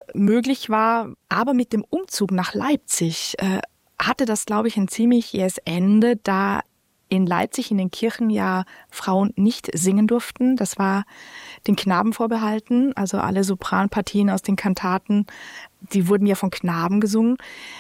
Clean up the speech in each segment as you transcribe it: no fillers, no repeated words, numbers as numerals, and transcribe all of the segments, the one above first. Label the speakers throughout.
Speaker 1: möglich war. Aber mit dem Umzug nach Leipzig hatte das, glaube ich, ein ziemlich jähes Ende, da in Leipzig in den Kirchen ja Frauen nicht singen durften. Das war den Knaben vorbehalten. Also alle Sopranpartien aus den Kantaten, die wurden ja von Knaben gesungen.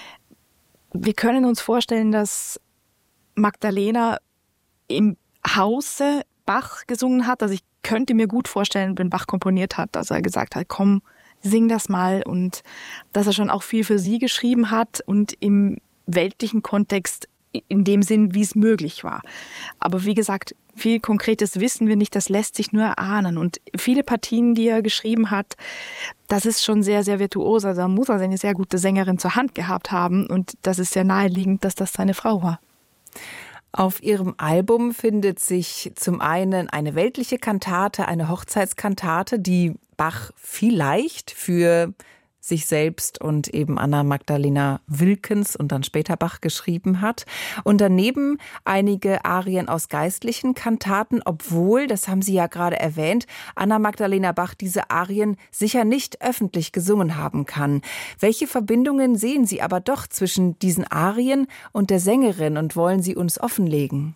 Speaker 1: Wir können uns vorstellen, dass Magdalena im Hause Bach gesungen hat. Also ich könnte mir gut vorstellen, wenn Bach komponiert hat, dass er gesagt hat, komm, sing das mal. Und dass er schon auch viel für sie geschrieben hat und im weltlichen Kontext in dem Sinn, wie es möglich war. Aber wie gesagt, viel Konkretes wissen wir nicht, das lässt sich nur erahnen. Und viele Partien, die er geschrieben hat, das ist schon sehr, sehr virtuos. Also da muss er eine sehr gute Sängerin zur Hand gehabt haben. Und das ist sehr naheliegend, dass das seine Frau war.
Speaker 2: Auf ihrem Album findet sich zum einen eine weltliche Kantate, eine Hochzeitskantate, die Bach vielleicht für sich selbst und eben Anna Magdalena Wilckens und dann später Bach geschrieben hat. Und daneben einige Arien aus geistlichen Kantaten, obwohl, das haben Sie ja gerade erwähnt, Anna Magdalena Bach diese Arien sicher nicht öffentlich gesungen haben kann. Welche Verbindungen sehen Sie aber doch zwischen diesen Arien und der Sängerin und wollen Sie uns offenlegen?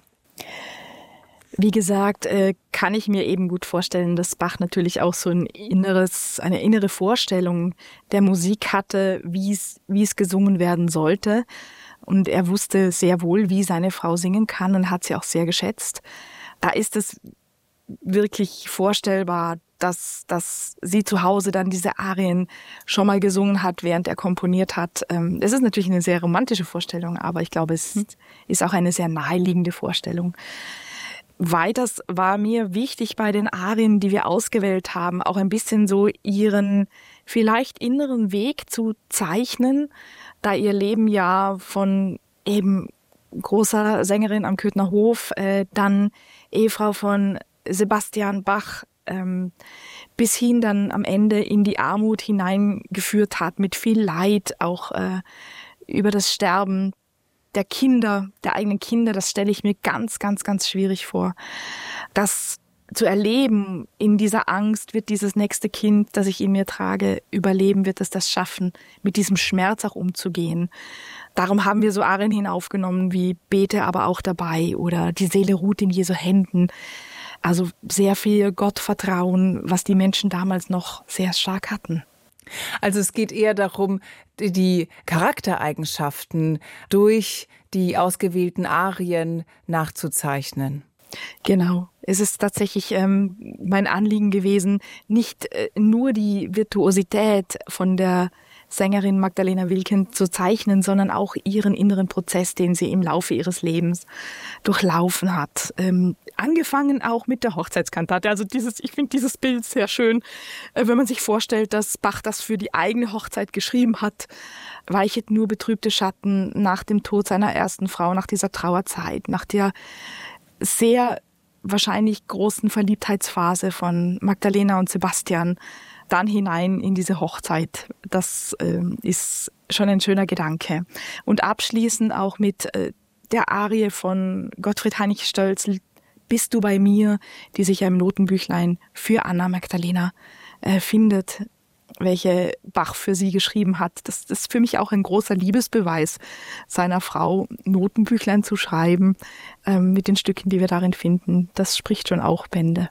Speaker 1: Wie gesagt, kann ich mir eben gut vorstellen, dass Bach natürlich auch so eine innere Vorstellung der Musik hatte, wie es gesungen werden sollte. Und er wusste sehr wohl, wie seine Frau singen kann und hat sie auch sehr geschätzt. Da ist es wirklich vorstellbar, dass sie zu Hause dann diese Arien schon mal gesungen hat, während er komponiert hat. Es ist natürlich eine sehr romantische Vorstellung, aber ich glaube, es ist auch eine sehr naheliegende Vorstellung. Weiters war mir wichtig bei den Arien, die wir ausgewählt haben, auch ein bisschen so ihren vielleicht inneren Weg zu zeichnen, da ihr Leben ja von eben großer Sängerin am Köthner Hof, dann Ehefrau von Sebastian Bach, bis hin dann am Ende in die Armut hineingeführt hat, mit viel Leid, auch über das Sterben der Kinder, der eigenen Kinder, das stelle ich mir ganz, ganz, ganz schwierig vor. Das zu erleben in dieser Angst, wird dieses nächste Kind, das ich in mir trage, überleben, wird es das schaffen, mit diesem Schmerz auch umzugehen. Darum haben wir so Arien hinaufgenommen wie Bete aber auch dabei oder Die Seele ruht in Jesu Händen. Also sehr viel Gottvertrauen, was die Menschen damals noch sehr stark hatten.
Speaker 2: Also es geht eher darum, die Charaktereigenschaften durch die ausgewählten Arien nachzuzeichnen.
Speaker 1: Genau. Es ist tatsächlich mein Anliegen gewesen, nicht nur die Virtuosität von der Sängerin Magdalena Wilckens zu zeichnen, sondern auch ihren inneren Prozess, den sie im Laufe ihres Lebens durchlaufen hat. Angefangen auch mit der Hochzeitskantate. Also ich finde dieses Bild sehr schön, wenn man sich vorstellt, dass Bach das für die eigene Hochzeit geschrieben hat. Weichet nur betrübte Schatten nach dem Tod seiner ersten Frau, nach dieser Trauerzeit, nach der sehr wahrscheinlich großen Verliebtheitsphase von Magdalena und Sebastian, dann hinein in diese Hochzeit. Das ist schon ein schöner Gedanke. Und abschließend auch mit der Arie von Gottfried Heinrich Stölzl, Bist du bei mir, die sich ja im Notenbüchlein für Anna Magdalena findet, welche Bach für sie geschrieben hat. Das ist für mich auch ein großer Liebesbeweis seiner Frau, Notenbüchlein zu schreiben mit den Stücken, die wir darin finden. Das spricht schon auch Bände.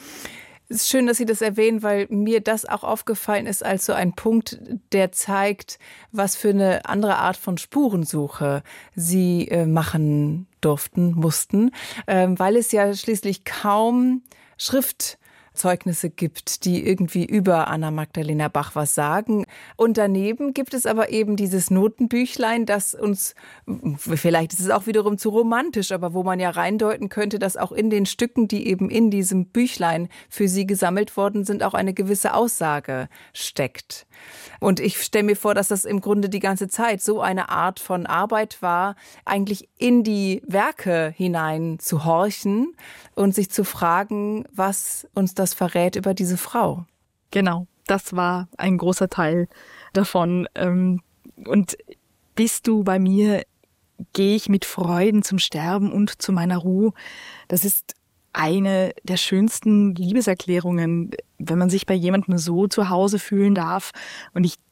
Speaker 2: Es ist schön, dass Sie das erwähnen, weil mir das auch aufgefallen ist als so ein Punkt, der zeigt, was für eine andere Art von Spurensuche Sie machen mussten, weil es ja schließlich kaum Schriftzeugnisse gibt, die irgendwie über Anna Magdalena Bach was sagen. Und daneben gibt es aber eben dieses Notenbüchlein, das uns, vielleicht ist es auch wiederum zu romantisch, aber wo man ja reindeuten könnte, dass auch in den Stücken, die eben in diesem Büchlein für sie gesammelt worden sind, auch eine gewisse Aussage steckt. Und ich stelle mir vor, dass das im Grunde die ganze Zeit so eine Art von Arbeit war, eigentlich in die Werke hinein zu horchen und sich zu fragen, was uns das verrät über diese Frau.
Speaker 1: Genau, das war ein großer Teil davon. Und bist du bei mir, gehe ich mit Freuden zum Sterben und zu meiner Ruhe. Das ist eine der schönsten Liebeserklärungen, wenn man sich bei jemandem so zu Hause fühlen darf. Und ich